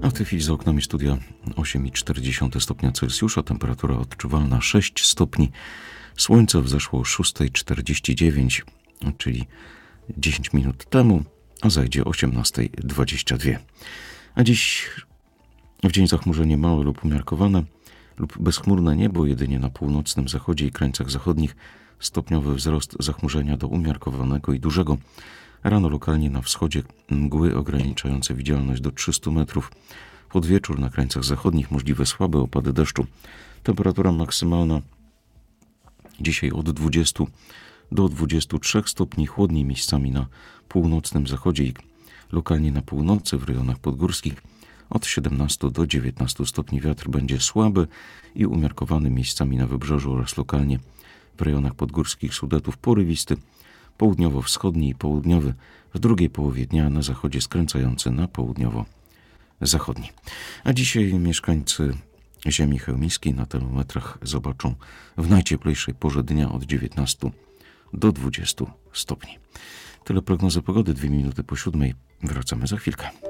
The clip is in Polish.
A w tej chwili za oknami studia 8,4 stopnia Celsjusza, temperatura odczuwalna 6 stopni. Słońce wzeszło o 6:49, czyli 10 minut temu, a zajdzie o 18:22. A dziś w dzień zachmurzenie małe lub umiarkowane lub bezchmurne niebo, jedynie na północnym zachodzie i krańcach zachodnich stopniowy wzrost zachmurzenia do umiarkowanego i dużego. Rano lokalnie na wschodzie mgły ograniczające widzialność do 300 metrów. Pod wieczór na krańcach zachodnich możliwe słabe opady deszczu. Temperatura maksymalna dzisiaj od 20 do 23 stopni, chłodniej miejscami na północnym zachodzie i lokalnie na północy w rejonach podgórskich. Od 17 do 19 stopni wiatr będzie słaby i umiarkowany, miejscami na wybrzeżu oraz lokalnie w rejonach podgórskich Sudetów porywisty, południowo-wschodni i południowy, w drugiej połowie dnia na zachodzie skręcający na południowo-zachodni. A dzisiaj mieszkańcy ziemi chełmiskiej na termometrach zobaczą w najcieplejszej porze dnia od 19 do 20 stopni. Tyle prognozy pogody, 2 minuty po 7. Wracamy za chwilkę.